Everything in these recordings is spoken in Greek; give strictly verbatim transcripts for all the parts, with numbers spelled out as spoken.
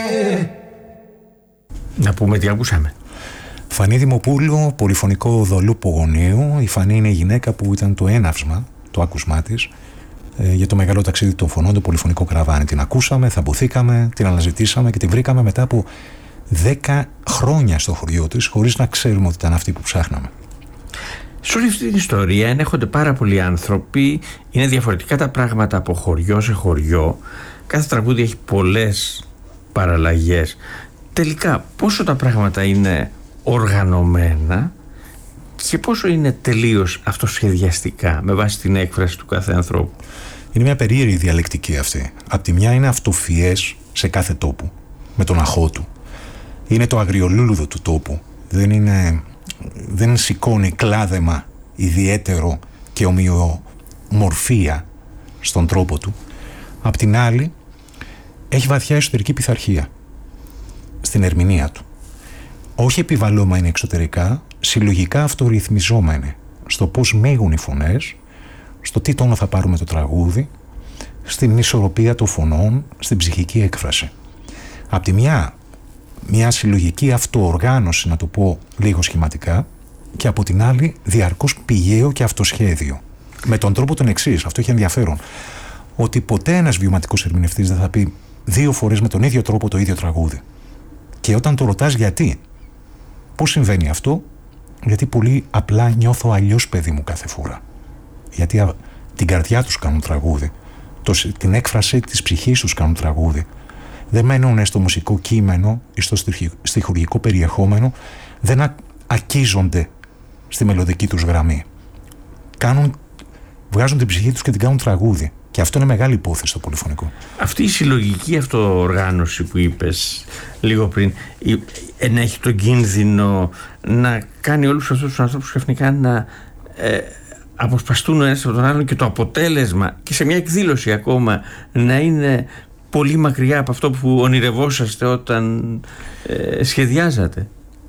Να πούμε τι ακούσαμε. Φανή Δημοπούλου, πολυφωνικό δολούπο γονείου. Η Φανή είναι η γυναίκα που ήταν το έναυσμα, το άκουσμά της, ε, για το μεγάλο ταξίδι των φωνών, το πολυφωνικό καραβάνι. Την ακούσαμε, θαμπουθήκαμε, την αναζητήσαμε και την βρήκαμε μετά από δέκα χρόνια στο χωριό της, χωρίς να ξέρουμε ότι ήταν αυτή που ψάχναμε. Σε όλη αυτή την ιστορία ενέχονται πάρα πολλοί άνθρωποι, είναι διαφορετικά τα πράγματα από χωριό σε χωριό. Κάθε τραγούδι έχει πολλές παραλλαγές. Τελικά, πόσο τα πράγματα είναι οργανωμένα και πόσο είναι τελείως αυτοσχεδιαστικά με βάση την έκφραση του κάθε ανθρώπου. Είναι μια περίεργη διαλεκτική αυτή. Απ' τη μια είναι αυτοφιές σε κάθε τόπο, με τον αχώ του. Είναι το αγριολούλουδο του τόπου. Δεν είναι, δεν σηκώνει κλάδεμα ιδιαίτερο και ομοιομορφία στον τρόπο του. Απ' την άλλη, έχει βαθιά εσωτερική πειθαρχία στην ερμηνεία του. Όχι επιβαλλόμενη εξωτερικά, συλλογικά αυτορυθμιζόμενη στο πώς μέγουν οι φωνές, στο τι τόνο θα πάρουμε το τραγούδι, στην ισορροπία των φωνών, στην ψυχική έκφραση. Απ' τη μια, μια συλλογική αυτοοργάνωση, να το πω λίγο σχηματικά, και από την άλλη διαρκώς πηγαίο και αυτοσχέδιο. Με τον τρόπο τον εξής, αυτό έχει ενδιαφέρον, ότι ποτέ ένας βιωματικός ερμηνευτής δεν θα πει δύο φορές με τον ίδιο τρόπο το ίδιο τραγούδι. Και όταν το ρωτάς γιατί, πώς συμβαίνει αυτό, γιατί πολύ απλά νιώθω αλλιώς, παιδί μου, κάθε φορά. Γιατί α, την καρδιά τους κάνουν τραγούδι, το, την έκφραση της ψυχής τους κάνουν τραγούδι. Δεν μένουν στο μουσικό κείμενο ή στο στιχουργικό περιεχόμενο, δεν α, ακίζονται στη μελωδική τους γραμμή. Κάνουν, βγάζουν την ψυχή τους και την κάνουν τραγούδι. Και αυτό είναι μεγάλη υπόθεση στο πολυφωνικό. Αυτή η συλλογική αυτοοργάνωση που είπες λίγο πριν ενέχει τον κίνδυνο να κάνει όλους αυτούς τους ανθρώπους ξαφνικά να ε, αποσπαστούν ο ένας από τον άλλον και το αποτέλεσμα και σε μια εκδήλωση ακόμα να είναι πολύ μακριά από αυτό που ονειρευόσαστε όταν ε, σχεδιάζατε.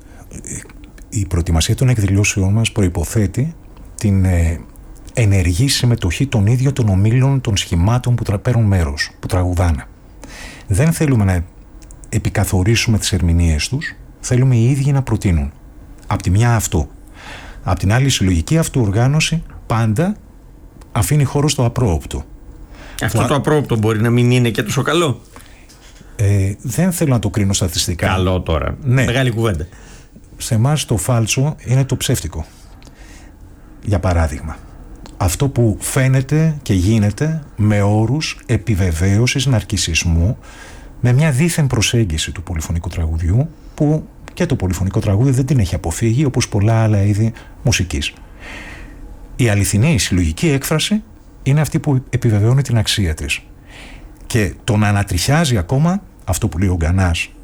Η προετοιμασία των εκδηλώσεών μας προϋποθέτει την ε, ενεργή συμμετοχή των ίδιων των ομίλων των σχημάτων που παίρνουν μέρος, που τραγουδάνε. Δεν θέλουμε να επικαθορίσουμε τις ερμηνείες τους, θέλουμε οι ίδιοι να προτείνουν. Απ' τη μια αυτό. Απ' την άλλη, η συλλογική αυτοοργάνωση πάντα αφήνει χώρο στο απρόοπτο. Αυτό το, το απρόοπτο μπορεί να μην είναι και τόσο καλό. Ε, δεν θέλω να το κρίνω στατιστικά. Καλό τώρα. Ναι. Μεγάλη κουβέντα. Σε εμάς το φάλσο είναι το ψεύτικο. Για παράδειγμα, αυτό που φαίνεται και γίνεται με όρους επιβεβαίωσης ναρκισσισμού, με μια δίθεν προσέγγιση του πολυφωνικού τραγουδιού, που και το πολυφωνικό τραγούδι δεν την έχει αποφύγει, όπως πολλά άλλα είδη μουσικής. Η αληθινή, η συλλογική έκφραση είναι αυτή που επιβεβαιώνει την αξία της. Και το να ανατριχιάζει ακόμα, αυτό που λέει ο Γκανάς,